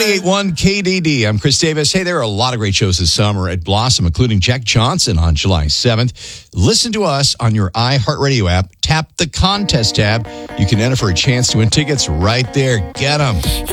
98.1 KDD. I'm Chris Davis. Hey, there are a lot of great shows this summer at Blossom, including Jack Johnson on July 7th. Listen to us on your iHeartRadio app. Tap the contest tab. You can enter for a chance to win tickets right there. Get them.